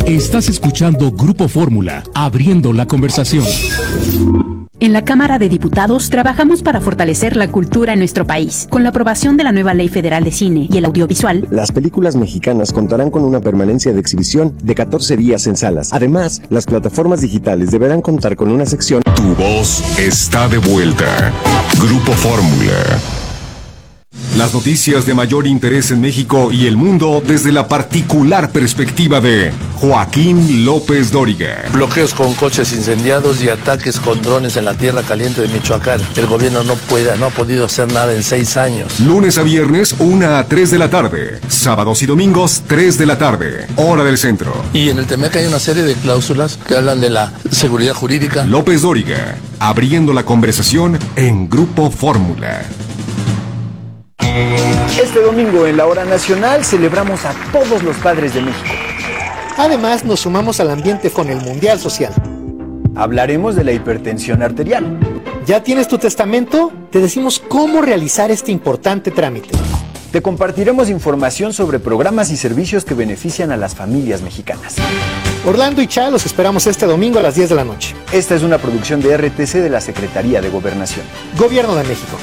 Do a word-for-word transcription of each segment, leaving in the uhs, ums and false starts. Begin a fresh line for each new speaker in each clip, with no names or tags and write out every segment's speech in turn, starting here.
Estás escuchando Grupo Fórmula, abriendo la conversación.
En la Cámara de Diputados trabajamos para fortalecer la cultura en nuestro país. Con la aprobación de la nueva Ley Federal de Cine y el Audiovisual,
las películas mexicanas contarán con una permanencia de exhibición de catorce días en salas. Además, las plataformas digitales deberán contar con una sección.
Tu voz está de vuelta. Grupo Fórmula. Las noticias de mayor interés en México y el mundo desde la particular perspectiva de Joaquín López Dóriga.
Bloqueos con coches incendiados y ataques con drones en la tierra caliente de Michoacán. El gobierno no puede, no ha podido hacer nada en seis años.
Lunes a viernes, una a tres de la tarde. Sábados y domingos, tres de la tarde. Hora del centro.
Y en el Temec hay una serie de cláusulas que hablan de la seguridad jurídica.
López Dóriga, abriendo la conversación en Grupo Fórmula.
Este domingo en la Hora Nacional celebramos a todos los padres de México.
Además, nos sumamos al ambiente con el Mundial Social.
Hablaremos de la hipertensión arterial.
¿Ya tienes tu testamento? Te decimos cómo realizar este importante trámite.
Te compartiremos información sobre programas y servicios que benefician a las familias mexicanas.
Orlando y Cha los esperamos este domingo a las diez de la noche.
Esta es una producción de R T C de la Secretaría de Gobernación.
Gobierno de México.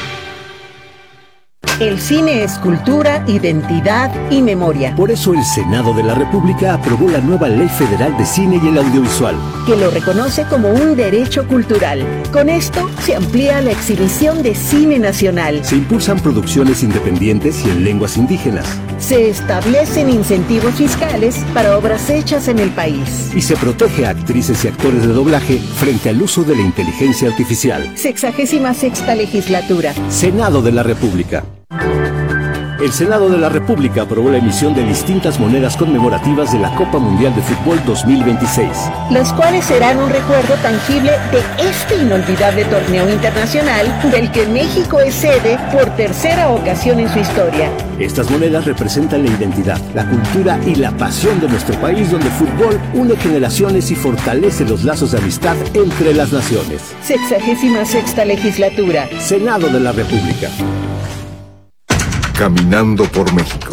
El cine es cultura, identidad y memoria.
Por eso el Senado de la República aprobó la nueva Ley Federal de Cine y el Audiovisual,
que lo reconoce como un derecho cultural. Con esto se amplía la exhibición de cine nacional.
Se impulsan producciones independientes y en lenguas indígenas.
Se establecen incentivos fiscales para obras hechas en el país.
Y se protege a actrices y actores de doblaje frente al uso de la inteligencia artificial.
Sexagésima sexta legislatura.
Senado de la República. El Senado de la República aprobó la emisión de distintas monedas conmemorativas de la Copa Mundial de Fútbol dos mil veintiséis.
Las cuales serán un recuerdo tangible de este inolvidable torneo internacional del que México es sede por tercera ocasión en su historia.
Estas monedas representan la identidad, la cultura y la pasión de nuestro país, donde el fútbol une generaciones y fortalece los lazos de amistad entre las naciones.
Sexagésima sexta legislatura.
Senado de la República.
Caminando por México.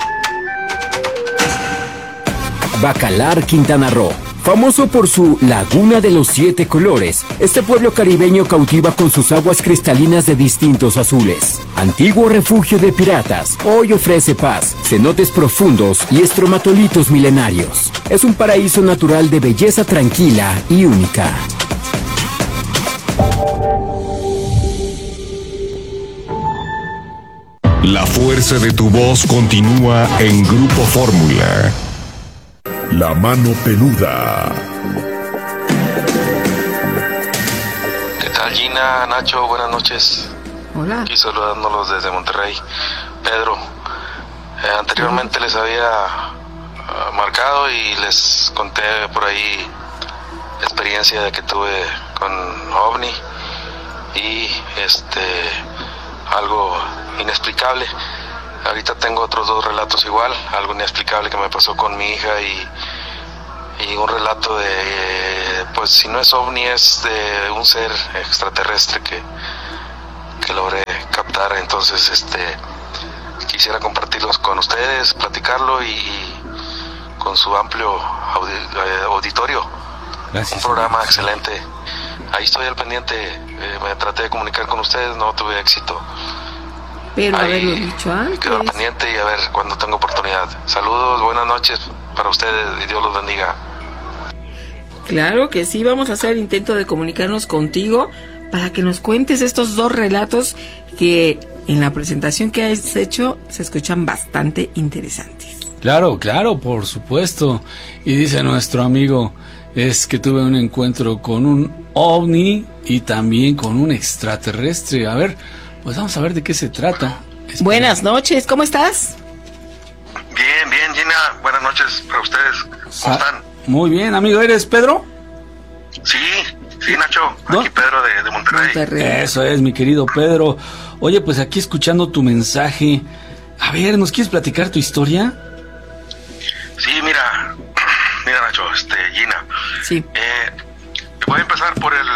Bacalar, Quintana Roo. Famoso por su Laguna de los Siete Colores, este pueblo caribeño cautiva con sus aguas cristalinas de distintos azules. Antiguo refugio de piratas, hoy ofrece paz, cenotes profundos y estromatolitos milenarios. Es un paraíso natural de belleza tranquila y única.
La fuerza de tu voz continúa en Grupo Fórmula.
La mano peluda.
¿Qué tal, Gina, Nacho? Buenas noches.
Hola.
Aquí saludándolos desde Monterrey. Pedro, eh, anteriormente les había uh, marcado y les conté por ahí la experiencia de que tuve con OVNI y este algo inexplicable. Ahorita tengo otros dos relatos igual, algo inexplicable que me pasó con mi hija y, y un relato de, pues si no es OVNI, es de un ser extraterrestre que, que logré captar. Entonces este quisiera compartirlos con ustedes, platicarlo y, y con su amplio audi, eh, auditorio.
Gracias.
Un programa excelente. Ahí estoy al pendiente, eh, me traté de comunicar con ustedes, no tuve éxito.
Pero
Ahí
haberlo dicho antes.
quedo al pendiente y a ver cuando tengo oportunidad. Saludos, buenas noches para ustedes y Dios los bendiga.
Claro que sí, vamos a hacer el intento de comunicarnos contigo para que nos cuentes estos dos relatos que en la presentación que has hecho se escuchan bastante interesantes.
Claro, claro, por supuesto. Y dice nuestro amigo, es que tuve un encuentro con un ovni y también con un extraterrestre. A ver, pues vamos a ver de qué se trata. Espera.
Buenas noches, ¿cómo estás?
Bien, bien, Gina, buenas noches para ustedes. ¿Cómo
Sa-
están?
Muy bien, amigo, ¿eres Pedro?
Sí, sí, Nacho,
¿No?
aquí Pedro de, de Monterrey.
Monterrey.
Eso es, mi querido Pedro. Oye, pues aquí escuchando tu mensaje. A ver, ¿nos quieres platicar tu historia?
Sí, mira, mira Nacho, este, Gina.
Sí.
Eh, voy a empezar por el,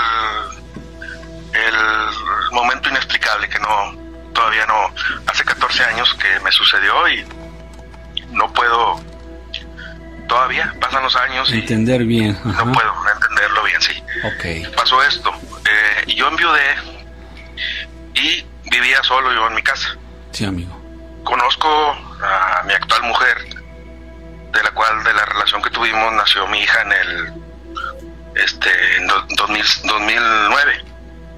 el momento inexplicable que no, todavía no, hace catorce años que me sucedió y no puedo todavía todavía, pasan los años y
entender bien. Ajá.
No puedo entenderlo bien, sí.
Okay.
Pasó esto, eh, yo enviudé y vivía solo yo en mi casa.
Sí, amigo.
Conozco a mi actual mujer, de la cual, de la relación que tuvimos, nació mi hija en el, este, en do, dos mil, dos mil nueve.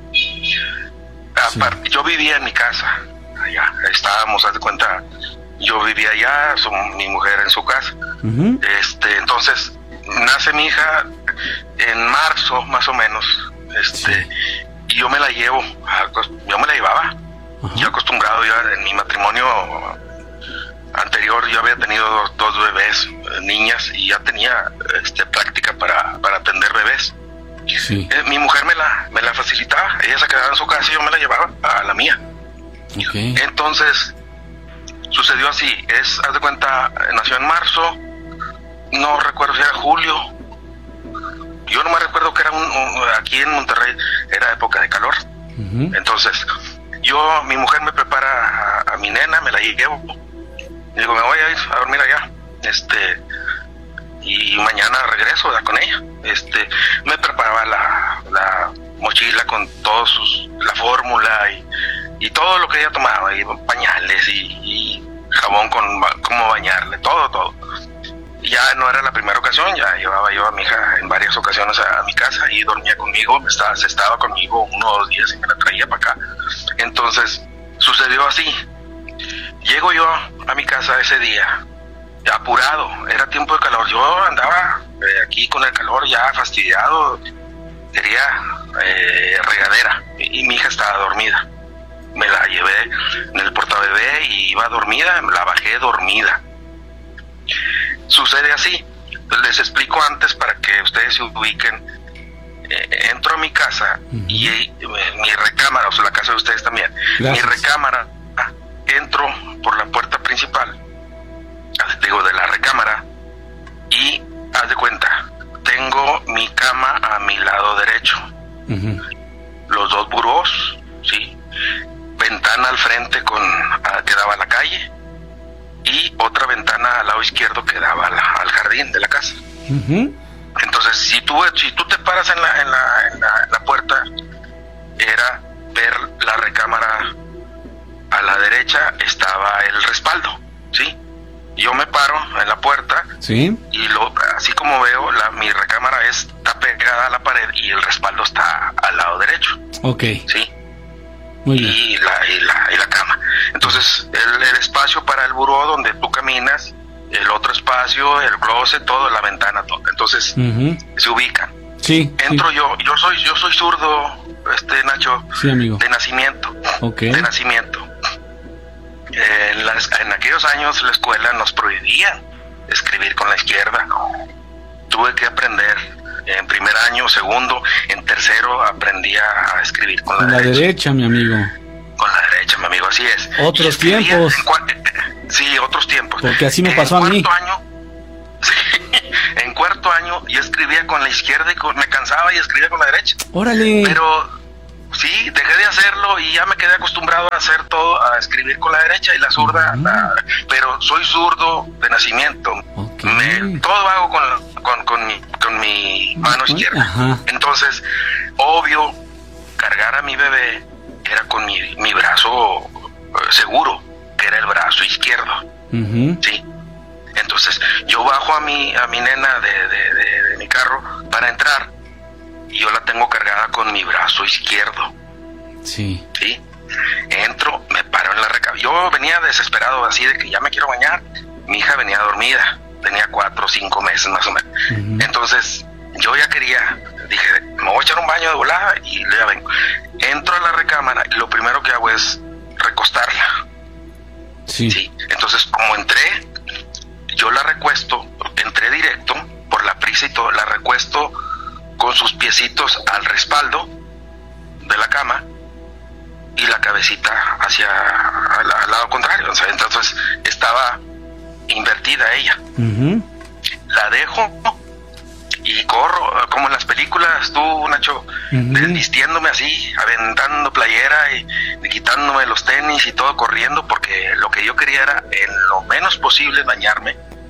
Aparte, sí. Yo vivía en mi casa, allá, estábamos, haz de cuenta, yo vivía allá, su, mi mujer en su casa. Uh-huh. Este, entonces, nace mi hija en marzo, más o menos, este, sí. Y yo me la llevo, yo me la llevaba. Uh-huh. Yo acostumbrado, ya en mi matrimonio anterior yo había tenido dos, dos bebés, niñas, y ya tenía este, práctica para, para atender bebés. Sí. Eh, mi mujer me la, me la facilitaba, ella se quedaba en su casa y yo me la llevaba a la mía. Okay. Entonces, sucedió así, es, haz de cuenta, nació en marzo, no recuerdo si era julio, yo no me recuerdo que era un, un aquí en Monterrey era época de calor. Uh-huh. Entonces, yo, mi mujer me prepara a, a mi nena, me la llevo, y digo, me voy a ir a dormir allá, este, y mañana regreso ya con ella. Este, me preparaba la, la mochila con todos sus, la fórmula y, y todo lo que ella tomaba, y pañales y, y jabón con cómo bañarle, todo, todo. Ya no era la primera ocasión, ya llevaba yo a mi hija en varias ocasiones a, a mi casa y dormía conmigo, estaba, se estaba conmigo uno o dos días y me la traía para acá. Entonces, sucedió así. Llego yo a mi casa ese día, apurado, era tiempo de calor, yo andaba eh, aquí con el calor ya fastidiado, quería eh, regadera, y, y mi hija estaba dormida. Me la llevé en el portabebé y iba dormida, la bajé dormida. Sucede así, les explico antes para que ustedes se ubiquen. Eh, entro a mi casa, uh-huh. y eh, mi recámara, o sea, la casa de ustedes también. Gracias. Mi recámara, entro por la puerta principal, digo, de la recámara, y haz de cuenta, tengo mi cama a mi lado derecho, uh-huh. los dos burós, sí, ventana al frente con a, que daba a la calle, y otra ventana al lado izquierdo que daba la, al jardín de la casa. Uh-huh. Entonces, si tú, si tú te paras en la, en la, en la, en la puerta, era ver la recámara. A la derecha estaba el respaldo, ¿sí? Yo me paro en la puerta, ¿sí? Y lo, así como veo, la, mi recámara está pegada a la pared y el respaldo está al lado derecho.
Ok.
¿Sí?
Muy bien.
Y la, y la, y la cama. Entonces, el, el espacio para el buró donde tú caminas, el otro espacio, el closet, todo, la ventana, todo. Entonces, uh-huh. se ubican.
Sí.
Entro
sí.
yo, yo soy, yo soy zurdo, este Nacho.
Sí, amigo.
De nacimiento.
Ok.
De nacimiento. En, las, en aquellos años la escuela nos prohibía escribir con la izquierda. Tuve que aprender en primer año, segundo, en tercero aprendí a escribir con,
con
la,
la
derecha.
derecha, mi amigo.
Con la derecha, mi amigo, así es.
Otros tiempos.
En, sí, otros tiempos.
Porque así me pasó
en
a mí.
Año, sí, en cuarto año yo escribía con la izquierda y con, me cansaba y escribía con la derecha.
Órale.
Pero sí, dejé de hacerlo y ya me quedé acostumbrado a hacer todo, a escribir con la derecha y la zurda, uh-huh. la, pero soy zurdo de nacimiento. Okay. Me, todo hago con, con, con, mi, con mi mano uh-huh. izquierda. Uh-huh. Entonces, obvio, cargar a mi bebé era con mi, mi brazo uh, seguro, que era el brazo izquierdo. Uh-huh. Sí. Entonces, yo bajo a mi, a mi nena de, de, de, de mi carro para entrar. Y yo la tengo cargada con mi brazo izquierdo.
Sí.
Sí. Entro, me paro en la recámara. Yo venía desesperado, así de que ya me quiero bañar. Mi hija venía dormida. Tenía cuatro o cinco meses más o menos. Uh-huh. Entonces, yo ya quería, dije, me voy a echar un baño de volada y ya vengo. Entro a la recámara y lo primero que hago es recostarla.
Sí.
Sí. Entonces, como entré, yo la recuesto, entré directo por la prisa y todo, la recuesto con sus piecitos al respaldo de la cama y la cabecita hacia al, al lado contrario, o sea, entonces estaba invertida ella. Uh-huh. La dejo y corro, como en las películas, tú, Nacho, uh-huh. desvistiéndome así, aventando playera y, y quitándome los tenis y todo, corriendo, porque lo que yo quería era, en lo menos posible, bañarme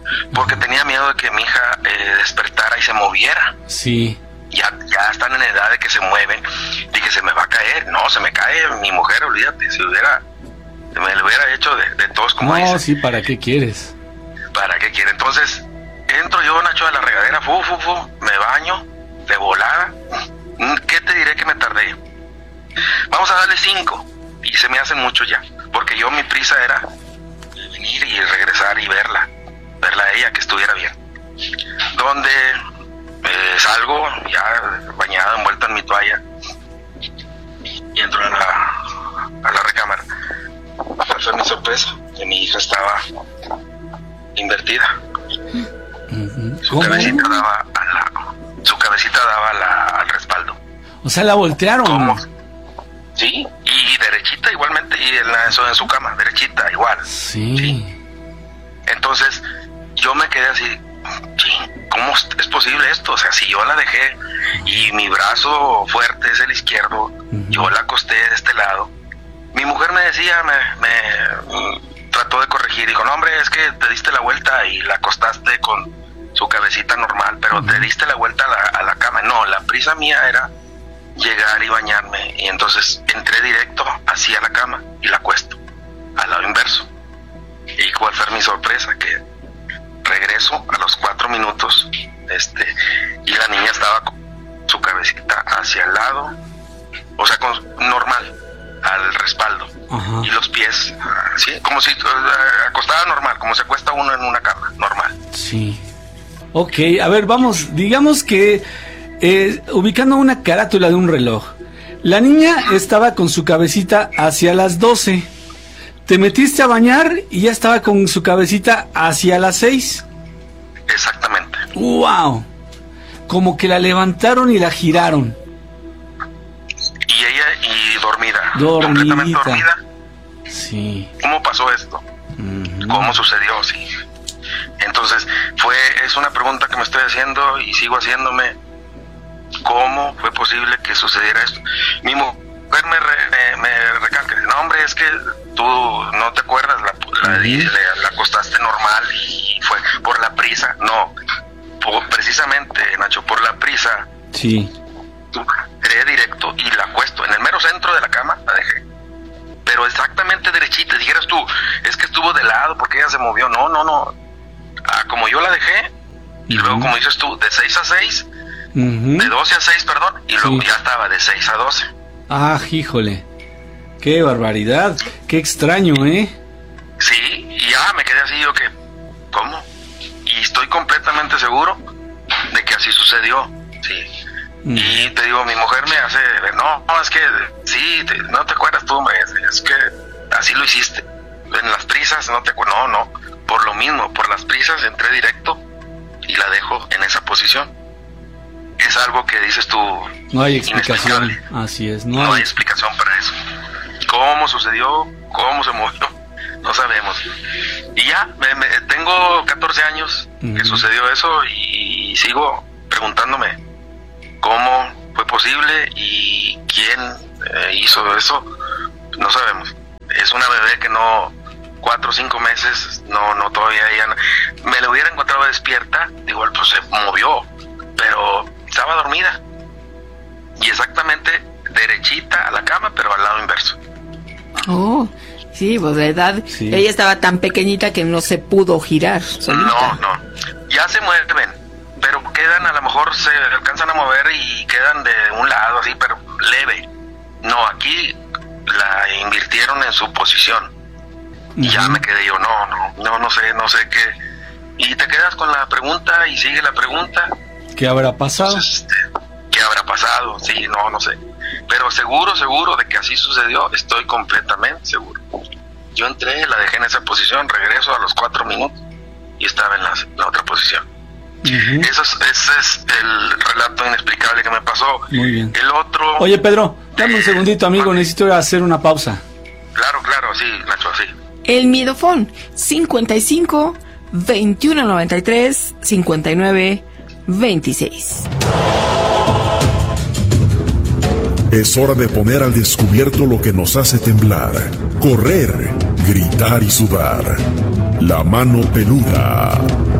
porque tenía miedo de que mi hija eh, despertara y se moviera.
Sí.
Ya, ya están en edad de que se mueven. Dije, se me va a caer. No, se me cae mi mujer, olvídate. Si hubiera, me lo hubiera hecho de, de todos como
No,
dice.
sí, ¿para qué quieres?
¿Para qué quiere? Entonces, entro yo, Nacho, a la regadera, fu, fu, fu, me baño, de volada. ¿Qué te diré que me tardé? Vamos a darle cinco. Y se me hacen mucho ya. Porque yo, mi prisa era venir y regresar y verla. Verla a ella, que estuviera bien. Donde eh, salgo, ya bañado, envuelto en mi toalla. Y entro a la, a la recámara. Esa fue mi sorpresa, que mi hija estaba invertida.
Uh-huh.
Su cabecita daba a la, su cabecita daba a la, al respaldo.
O sea, la voltearon.
¿Cómo? Sí, y derechita igualmente, y en, la, en su cama, derechita igual.
Sí.
sí. Entonces, yo me quedé así, sí, ¿cómo es posible esto? O sea, si yo la dejé y mi brazo fuerte es el izquierdo, uh-huh. yo la acosté de este lado. Mi mujer me decía, me, me trató de corregir, dijo, no hombre, es que te diste la vuelta y la acostaste con su cabecita normal, pero uh-huh. te diste la vuelta a la, a la cama. No, la prisa mía era llegar y bañarme, y entonces entré directo hacia la cama y la acuesto, al lado inverso. Y cuál fue mi sorpresa, que regreso a los cuatro minutos, este, y la niña estaba con su cabecita hacia el lado, o sea, con, normal, al respaldo. Ajá. Y los pies, sí, como si uh, acostada normal, como se acuesta uno en una cama, normal.
Sí. Ok, a ver, vamos, digamos que eh, ubicando una carátula de un reloj, la niña estaba con su cabecita hacia las doce. Te metiste a bañar y ya estaba con su cabecita hacia las seis.
Exactamente.
¡Wow! Como que la levantaron y la giraron.
Y ella, y dormida.
Dormidita.
Completamente dormida.
Sí.
¿Cómo pasó esto? Uh-huh. ¿Cómo sucedió? Sí. Entonces, fue, es una pregunta que me estoy haciendo y sigo haciéndome. ¿Cómo fue posible que sucediera esto? Mi mujer me, re, me, me recalca, no hombre, es que tú no te acuerdas, la, la, uh-huh. la, la acostaste normal y fue por la prisa. No, por, precisamente, Nacho, por la prisa.
Sí.
Entré directo y la acuesto en el mero centro de la cama, la dejé. Pero exactamente derechita, dijeras tú, es que estuvo de lado porque ella se movió. No, no, no. Ah, como yo la dejé, y uh-huh. luego, como dices tú, de seis a seis, uh-huh. de doce a seis, perdón, y luego sí. ya estaba de seis a doce.
Ah, híjole. Qué barbaridad, qué extraño, ¿eh?
Sí, y ya me quedé así, yo que, ¿cómo? Y estoy completamente seguro de que así sucedió, sí. Mm. Y te digo, mi mujer me hace ver, no, no, es que, sí, te, no te acuerdas tú, es, es que así lo hiciste. En las prisas, no te acuerdas, no, no, por lo mismo, por las prisas entré directo y la dejo en esa posición. Es algo que dices tú.
No hay explicación. Así es, no,
no
hay...
hay explicación para eso. ¿Cómo sucedió? ¿Cómo se movió? No sabemos. Y ya, me, me, tengo catorce años uh-huh. que sucedió eso y, y sigo preguntándome cómo fue posible y quién eh, hizo eso. No sabemos. Es una bebé que no, cuatro o cinco meses, no, no todavía ella. No, me la hubiera encontrado despierta, igual pues se movió, pero estaba dormida y exactamente derechita a la cama, pero al lado inverso.
Oh, sí, pues de edad, sí. Ella estaba tan pequeñita que no se pudo girar solita.
No, no, ya se mueven, pero quedan, a lo mejor se alcanzan a mover y quedan de un lado así, pero leve. No, aquí la invirtieron en su posición. Uh-huh. Y ya me quedé yo, no, no, no, no sé, no sé qué. Y te quedas con la pregunta y sigue la pregunta.
¿Qué habrá pasado?
Entonces, este, ¿qué habrá pasado? Sí, no, no sé. Pero seguro, seguro de que así sucedió, estoy completamente seguro. Yo entré, la dejé en esa posición, regreso a los cuatro minutos y estaba en la, la otra posición. Uh-huh. Eso es, ese es el relato inexplicable que me pasó.
Muy bien.
El otro...
Oye, Pedro, dame un segundito, amigo, necesito hacer una pausa.
Claro, claro, sí, Nacho, sí.
El Miedofón, cincuenta y cinco, veintiuno noventa y tres, cincuenta y nueve, veintiséis.
Es hora de poner al descubierto lo que nos hace temblar, correr, gritar y sudar. La mano peluda.